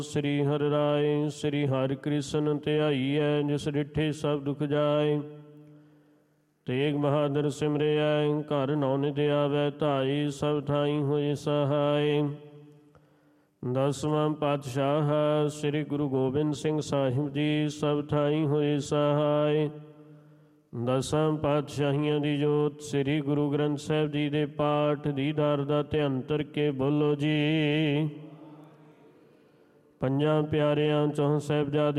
ਸ੍ਰੀ ਹਰਿ ਰਾਏ ਸ੍ਰੀ ਹਰਿ ਕ੍ਰਿਸ਼ਨ ਧਿਆਈਐ, ਜਿਸ ਡਿਠੇ ਸਭ ਦੁਖ ਜਾਏ। ਤੇਗ ਬਹਾਦਰ ਸਿਮਰਿਐ, ਘਰ ਨੌ ਨਿਤ ਆਵੈ ਧਾਈ, ਸਭ ਥਾਈ ਹੋਏ ਸਹਾਈ। ਦਸਵਾਂ ਪਾਤਸ਼ਾਹ ਸ੍ਰੀ ਗੁਰੂ ਗੋਬਿੰਦ ਸਿੰਘ ਸਾਹਿਬ ਜੀ, ਸਭ ਥਾਈ ਹੋਏ ਸਹਾਈ। ਦਸਾਂ ਪਾਤਸ਼ਾਹੀਆਂ ਦੀ ਜੋਤ ਸ੍ਰੀ ਗੁਰੂ ਗ੍ਰੰਥ ਸਾਹਿਬ ਜੀ ਦੇ ਪਾਠ ਦੀਦਾਰ ਦਾ ਧਿਆਨ ਧਰ ਕੇ ਬੋਲੋ ਜੀ। ਪੰਜਾਂ ਪਿਆਰਿਆਂ ਚੋਂ ਸਾਹਿਬਜ਼ਾਦੇ